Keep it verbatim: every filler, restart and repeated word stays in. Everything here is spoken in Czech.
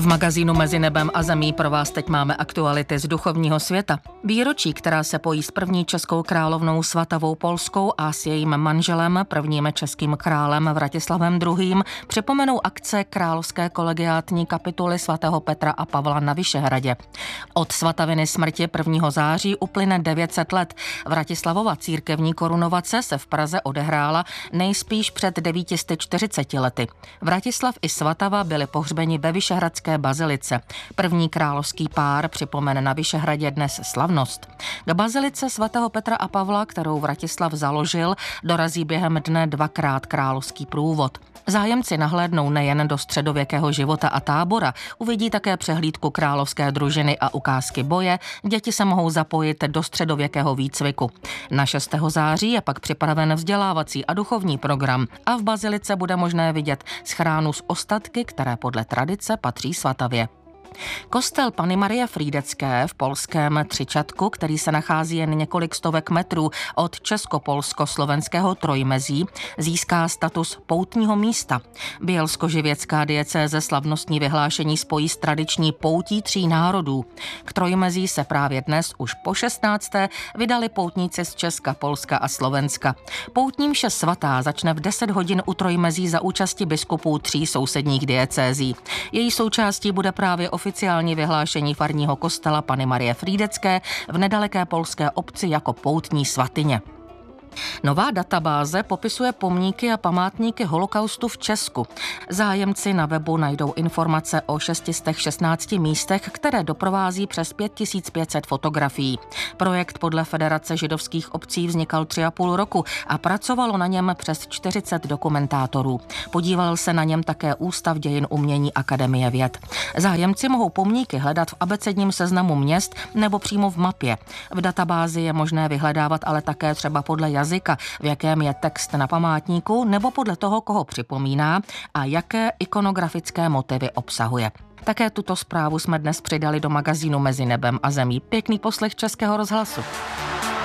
magazínu Mezi nebem a zemí pro vás teď máme aktuality z duchovního světa. Výročí, která se pojí s první českou královnou Svatavou Polskou a s jejím manželem, prvním českým králem Vratislavem druhým., připomenou akce Královské kolegiátní kapituly svatého Petra a Pavla na Vyšehradě. Od Svataviny smrti prvního září uplyne devět set let. Vratislavova církevní korunovace se v Praze odehrála nejspíš před devět set čtyřiceti lety. Vratislav i Svatava byli pohřbeni ve Vyšehradské bazilice. První královský pár připomene na Vyšehradě dnes slavnost. K bazilice svatého Petra a Pavla, kterou Vratislav založil, dorazí během dne dvakrát královský průvod. Zájemci nahlédnou nejen do středověkého života a tábora, uvidí také přehlídku královské družiny a ukázky boje, děti se mohou zapojit do středověkého výcviku. Na šestého září je pak připraven vzdělávací a duchovní program a v bazilice bude možné vidět schránu s ostatky, které podle tradice patří Svatavě. Kostel Panny Marie Frýdecké v polském Třičatku, který se nachází jen několik stovek metrů od česko-polsko-slovenského trojmezí, získá status poutního místa. Bielsko-živěcká diecéze slavnostní vyhlášení spojí s tradiční poutí tří národů. K trojmezí se právě dnes už po šestnácté vydali poutníci z Česka, Polska a Slovenska. Poutní mše svatá začne v deset hodin u trojmezí za účasti biskupů tří sousedních diecézí. Její součástí bude právě oficiální vyhlášení farního kostela Panny Marie Frýdecké v nedaleké polské obci jako poutní svatyně. Nová databáze popisuje pomníky a památníky holokaustu v Česku. Zájemci na webu najdou informace o šest set šestnácti místech, které doprovází přes pět tisíc pět set fotografií. Projekt podle Federace židovských obcí vznikal tři a půl roku a pracovalo na něm přes čtyřicet dokumentátorů. Podíval se na něm také Ústav dějin umění Akademie věd. Zájemci mohou pomníky hledat v abecedním seznamu měst nebo přímo v mapě. V databázi je možné vyhledávat ale také třeba podle jazyka, v jakém je text na památníku, nebo podle toho, koho připomíná a jaké ikonografické motivy obsahuje. Také tuto zprávu jsme dnes přidali do magazínu Mezi nebem a zemí. Pěkný poslech Českého rozhlasu.